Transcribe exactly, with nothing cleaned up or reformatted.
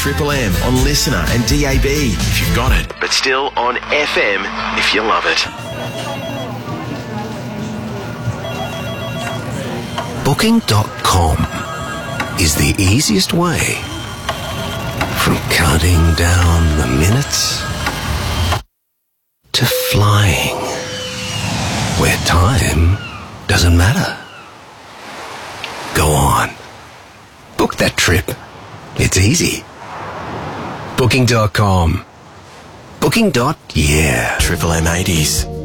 Triple M on Listener and D A B if you've got it, but still on F M if you love it. Booking dot com is the easiest way from counting down the minutes to flying where time doesn't matter. Go on. Book that trip. It's easy. Booking dot com. Booking. Yeah. Triple M eighties.